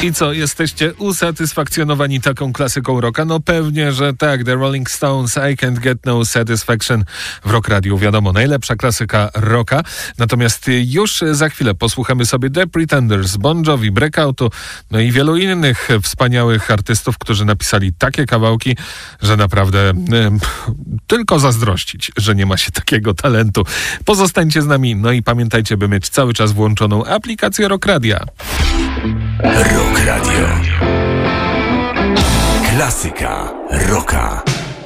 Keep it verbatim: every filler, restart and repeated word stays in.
I co, jesteście usatysfakcjonowani taką klasyką rocka? No pewnie, że tak. The Rolling Stones, I Can't Get No Satisfaction w Rock Radiu. Wiadomo, najlepsza klasyka rocka. Natomiast już za chwilę posłuchamy sobie The Pretenders, Bon Jovi, Breakoutu, no i wielu innych wspaniałych artystów, którzy napisali takie kawałki, że naprawdę e, tylko zazdrościć, że nie ma się takiego talentu. Pozostańcie z nami, no i pamiętajcie, by mieć cały czas włączoną aplikację Rock Radia. Rock Radio. Klasyka rocka.